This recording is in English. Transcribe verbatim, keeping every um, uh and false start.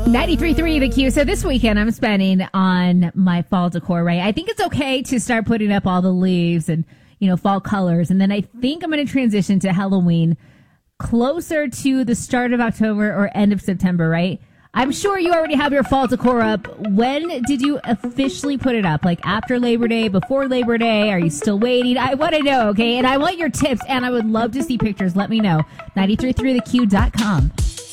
ninety-three point three The Q. So this weekend I'm spending on my fall decor, right? I think it's okay to start putting up all the leaves and, you know, fall colors. And then I think I'm going to transition to Halloween closer to the start of October or end of September, right? I'm sure you already have your fall decor up. When did you officially put it up? Like after Labor Day, before Labor Day? Are you still waiting? I want to know, okay? And I want your tips, and I would love to see pictures. Let me know. ninety-three point three the q dot com.